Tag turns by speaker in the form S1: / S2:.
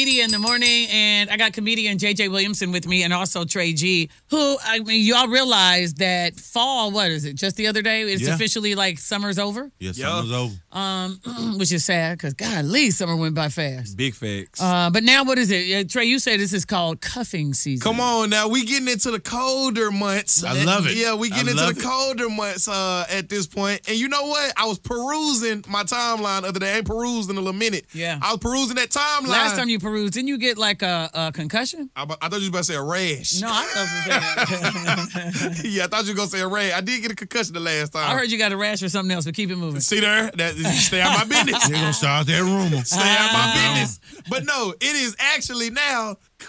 S1: In the morning, and I got comedian JJ Williamson with me, and also Trey G, who, I mean, y'all realize that fall, what is it, just the other day, it's officially like summer's over?
S2: Yeah, summer's over.
S1: Which is sad, because golly, summer went by fast.
S3: Big facts.
S1: But now what is it? Trey, you say this is called cuffing season.
S3: Come on now, we getting into the colder months.
S2: I love it.
S3: Yeah, we getting into the colder months at this point. And you know what? I was perusing my timeline the other day. I ain't perused in a little minute.
S1: Yeah.
S3: I was perusing that timeline.
S1: Last time you perused, didn't you get like a concussion?
S3: I thought you were about to say a rash.
S1: No, I thought
S3: Yeah, I thought you were going to say a rash. I did get a concussion the last time.
S1: I heard you got a rash or something else, but keep it moving.
S3: See there? Stay out my business.
S2: They're going to start that rumor.
S3: Stay out my business. But no, it is actually now